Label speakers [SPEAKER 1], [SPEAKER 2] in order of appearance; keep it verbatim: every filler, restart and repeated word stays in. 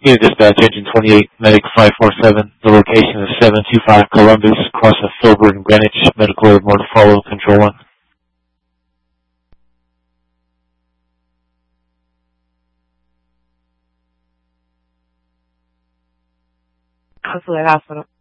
[SPEAKER 1] Here, dispatch engine twenty-eight, medic five four seven. The location is seven two five Columbus, cross of Filbert and Greenwich. Medical order more to follow, control one.
[SPEAKER 2] Consulate Hospital.